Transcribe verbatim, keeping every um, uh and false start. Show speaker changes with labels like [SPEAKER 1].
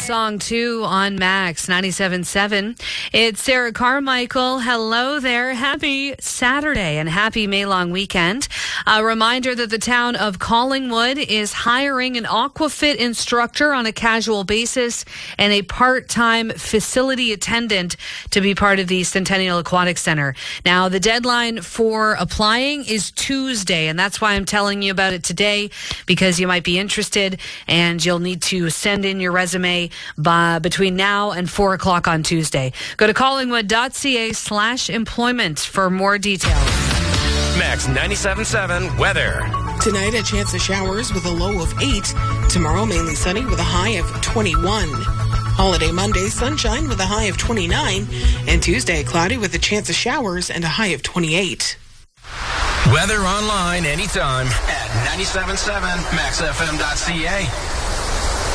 [SPEAKER 1] song too on Max ninety-seven point seven. It's Sarah Carmichael. Hello there. Happy Saturday and happy May long weekend. A reminder that the town of Collingwood is hiring an aquafit instructor on a casual basis and a part-time facility attendant to be part of the Centennial Aquatic Center. Now, the deadline for applying is Tuesday, and that's why I'm telling you about it today, because you might be interested and you'll need to send in your resume by between now and four o'clock on Tuesday. Go to collingwood.ca slash employment for more details.
[SPEAKER 2] Max ninety-seven point seven weather.
[SPEAKER 3] Tonight, a chance of showers with a low of eight. Tomorrow, mainly sunny with a high of twenty-one. Holiday Monday, sunshine with a high of twenty-nine. And Tuesday, cloudy with a chance of showers and a high of twenty-eight.
[SPEAKER 2] Weather online anytime at ninety-seven point seven max f m dot c a.